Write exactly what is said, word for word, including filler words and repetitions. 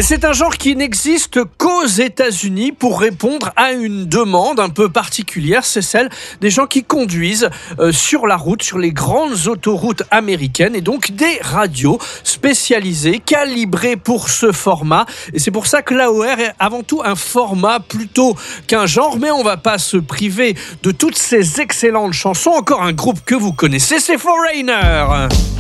Et c'est un genre qui n'existe qu'aux États-Unis pour répondre à une demande un peu particulière. C'est celle des gens qui conduisent euh, sur la route, sur les grandes autoroutes américaines, et donc des radios spécialisées, calibrées pour ce format. Et c'est pour ça que l'A O R est avant tout un format plutôt qu'un genre. Mais on ne va pas se priver de toutes ces excellentes chansons. Encore un groupe que vous connaissez, c'est Foreigner.